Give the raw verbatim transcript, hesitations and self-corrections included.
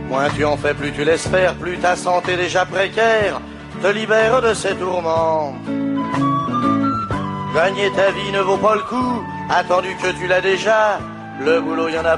Moins tu en fais, plus tu l'espères, plus ta santé déjà précaire te libère de ses tourments. Gagner ta vie ne vaut pas le coup, attendu que tu l'as déjà, le boulot y en a